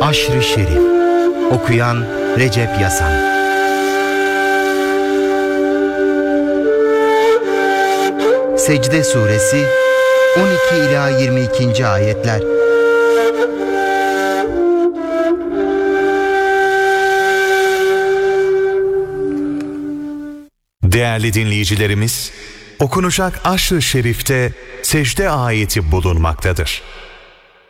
Aşr-ı Şerif. Okuyan Recep Yasan. Secde Suresi 12 ila 22. ayetler. Değerli dinleyicilerimiz, okunacak Aşr-ı Şerif'te secde ayeti bulunmaktadır.